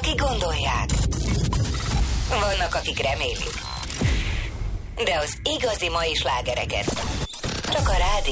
akik gondolják. Vannak, akik remélik. De az igazi mai slágereket csak a rádió